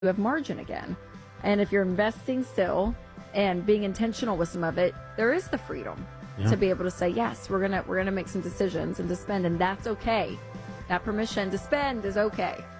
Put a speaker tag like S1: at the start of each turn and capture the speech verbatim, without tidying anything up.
S1: you have margin again. And if you're investing still and being intentional with some of it, there is the freedom
S2: Yeah.
S1: to be able to say, yes, we're gonna we're gonna make some decisions and to spend, and that's okay. That permission to spend is okay.